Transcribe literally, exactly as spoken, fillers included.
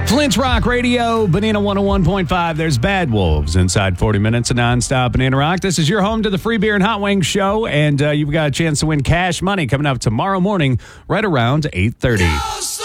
Flint's Rock Radio, Banana one oh one point five. There's Bad Wolves inside forty minutes of nonstop Banana Rock. This is your home to the Free Beer and Hot Wings show, and uh, you've got a chance to win cash money coming up tomorrow morning right around eight thirty.